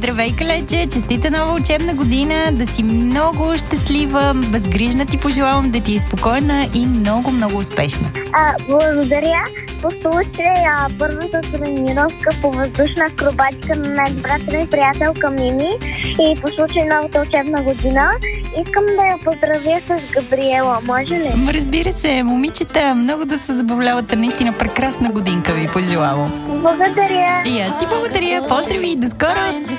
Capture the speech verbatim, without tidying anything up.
Здравей, Калече! Честита нова учебна година! Да си много щастлива, безгрижна ти пожелавам, да ти е спокойна и много, много успешна. А, благодаря. Послушай а, първата тренировка по въздушна акробатика на най-добрата ми приятелка Мими и послушай новата учебна година. Искам да я поздравя с Габриела. Може ли? М, Разбира се, момичета, много да се забавлявате. Наистина прекрасна годинка ви пожелавам. Благодаря. И аз ти благодаря. Поздрави, до скоро!